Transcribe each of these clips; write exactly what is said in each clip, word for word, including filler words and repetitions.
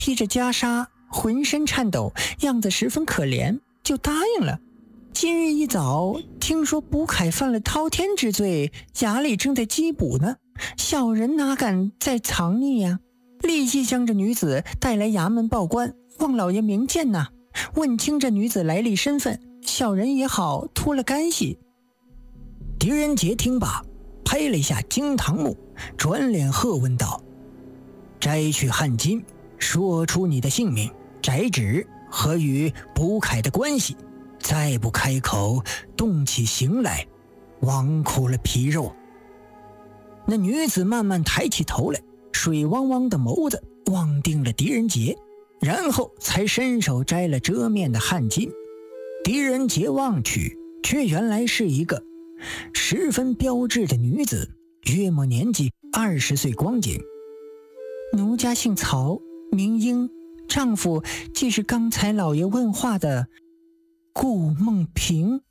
披着袈裟，浑身颤抖，样子十分可怜，就答应了。今日一早，听说卜凯犯了滔天之罪，衙里正在缉捕呢，小人哪敢再藏匿呀、啊？立即将这女子带来衙门报官，望老爷明鉴呐。问清这女子来历身份，小人也好脱了干系。狄仁杰听罢，拍了一下惊堂木，转脸喝问道：摘去汗巾，说出你的姓名、宅址和与卜凯的关系，再不开口动起刑来，枉苦了皮肉。那女子慢慢抬起头来，水汪汪的眸子望定了狄仁杰，然后才伸手摘了遮面的汗巾。狄仁杰望去，却原来是一个十分标致的女子，约莫年纪二十岁光景。奴家姓曹，名英，丈夫即是刚才老爷问话的顾梦平。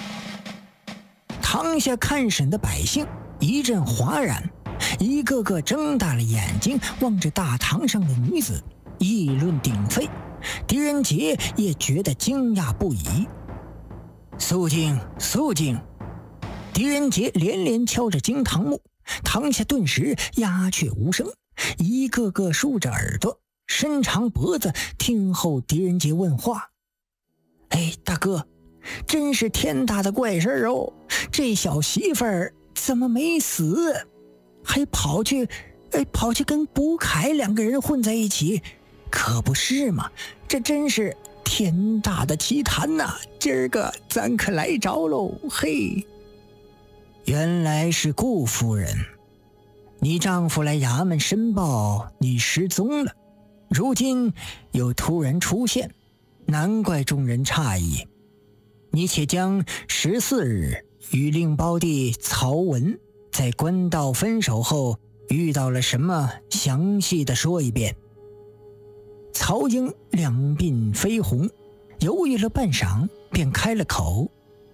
堂下看审的百姓一阵哗然，一个个睁大了眼睛望着大堂上的女子，议论鼎沸。狄仁杰也觉得惊讶不已。肃静，肃静！狄仁杰连连敲着惊堂木，堂下顿时鸦雀无声，一个个竖着耳朵，伸长脖子听候狄仁杰问话。哎，大哥，真是天大的怪事哦！这小媳妇儿怎么没死，还跑去哎跑去跟卜凯两个人混在一起，可不是嘛？这真是天大的奇谈呐、啊！今儿个咱可来着喽！嘿，原来是顾夫人，你丈夫来衙门申报你失踪了，如今又突然出现，难怪众人诧异。你且将十四日与令胞弟曹文在官道分手后遇到了什么，详细的说一遍。曹英两鬓绯红，犹豫了半晌，便开了口。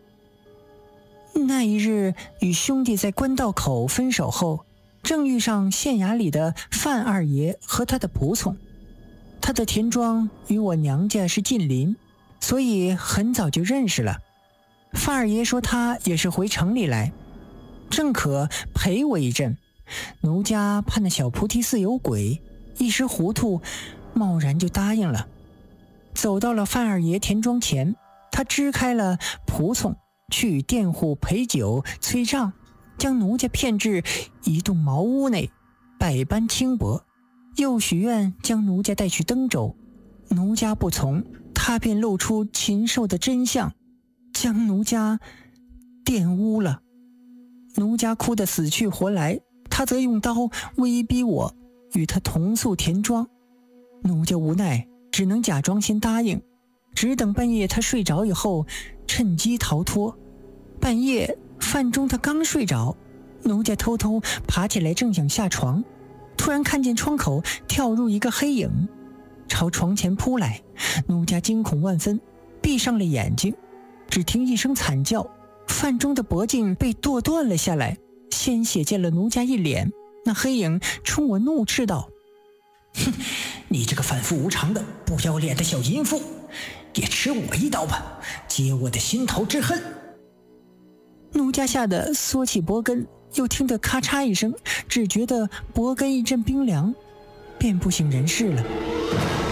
那一日与兄弟在官道口分手后，正遇上县衙里的范二爷和他的仆从。他的田庄与我娘家是近邻，所以很早就认识了。范二爷说他也是回城里来，正可陪我一阵。奴家怕那小菩提寺有鬼，一时糊涂，贸然就答应了。走到了范二爷田庄前，他支开了仆从，去与佃户陪酒催账，将奴家骗至一栋茅屋内，百般轻薄，又许愿将奴家带去登州。奴家不从，他便露出禽兽的真相，将奴家玷污了。奴家哭得死去活来，他则用刀威逼我与他同宿田庄。奴家无奈，只能假装先答应，只等半夜他睡着以后，趁机逃脱。半夜饭中他刚睡着，奴家偷偷爬起来，正想下床，突然看见窗口跳入一个黑影，朝床前扑来。奴家惊恐万分，闭上了眼睛，只听一声惨叫，饭中的脖颈被剁断了下来，鲜血溅了奴家一脸。那黑影冲我怒斥道：哼，你这个反复无常的不要脸的小淫妇，也吃我一刀吧，解我的心头之恨。奴家吓得缩起脖根，又听得咔嚓一声，只觉得脖根一阵冰凉，便不省人事了。